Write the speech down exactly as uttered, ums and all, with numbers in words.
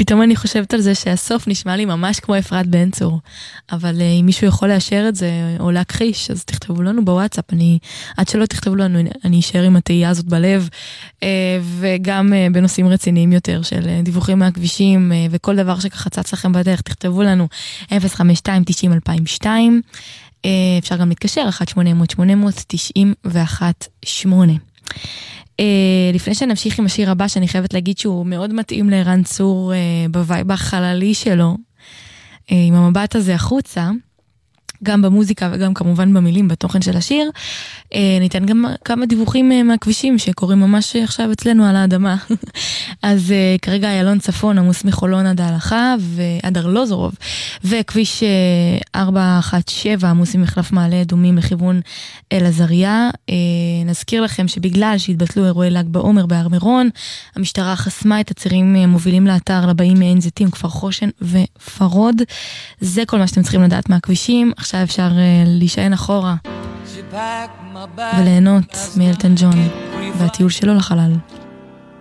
פתאום אני חושבת על זה שהסוף נשמע לי ממש כמו אפרת בן צור, אבל uh, אם מישהו יכול לאשר את זה או להכחיש, אז תכתבו לנו בוואטסאפ, אני, עד שלא תכתבו לנו, אני אשאר עם התהייה הזאת בלב, uh, וגם uh, בנושאים רציניים יותר של uh, דיווחים מהכבישים, uh, וכל דבר שככה צץ לכם בדרך, תכתבו לנו אפס חמש שתיים תשעים אלפיים ושתיים, uh, אפשר גם להתקשר, אחת שמונה אפס אפס שמונה אפס תשעים ואחת שמונה. Uh, לפני שנמשיך עם השיר הבא, שאני חייבת להגיד שהוא מאוד מתאים לערן צור uh, בווייב החללי שלו, uh, עם המבט הזה החוצה, גם במוזיקה וגם כמובן במילים, בתוכן של השיר. Uh, ניתן גם כמה דיווחים uh, מהכבישים שקורים ממש עכשיו אצלנו על האדמה. אז uh, כרגע איילון צפון עמוס מחולון עד ההלכה ועד ארלוזורוב, וכביש uh, ארבע אחת שבע עמוס ממחלף מעלה אדומים לכיוון אל עזריה. Uh, נזכיר לכם שבגלל שהתבטלו אירועי ל"ג בעומר בהר מירון, המשטרה חסמה את הצירים המובילים לאתר לבאים מעין זיתים, כפר חושן ופרוד. זה כל מה שאתם צריכים לדעת מהכבישים. עכשיו אפשר uh, להישען אחורה וליהנות מאלטון ג'ון והטיול שלו לחלל.